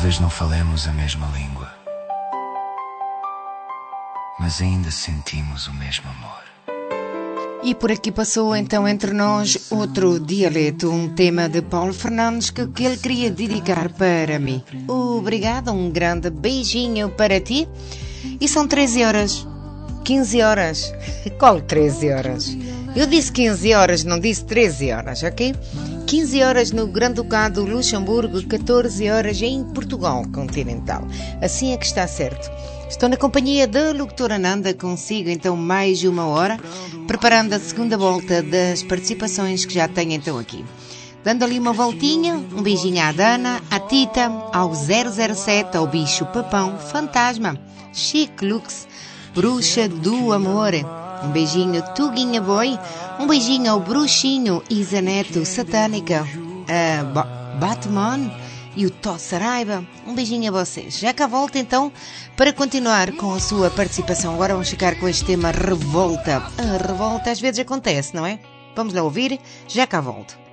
Talvez não falemos a mesma língua, mas ainda sentimos o mesmo amor. E por aqui passou então entre nós outro dialeto, um tema de Paulo Fernandes que ele queria dedicar para mim. Obrigada, um grande beijinho para ti. E são 13 horas, 15 horas. Qual 13 horas? Eu disse 15 horas, não disse 13 horas, ok? 15 horas no Grande-Ducado do Luxemburgo, 14 horas em Portugal continental. Assim é que está certo. Estou na companhia da locutora Nanda, consigo então mais de uma hora, preparando a segunda volta das participações que já tenho então aqui. Dando ali uma voltinha, um beijinho à Dana, à Tita, ao 007, ao Bicho Papão, Fantasma, Chic Lux, Bruxa do Amor, um beijinho Tuguinha Boy, um beijinho ao Bruxinho, Isaneto, Satânica, Batman e o Tó Saraiva. Um beijinho a vocês. Já cá volto então para continuar com a sua participação. Agora vamos ficar com este tema Revolta. A revolta às vezes acontece, não é? Vamos lá ouvir, já cá volto.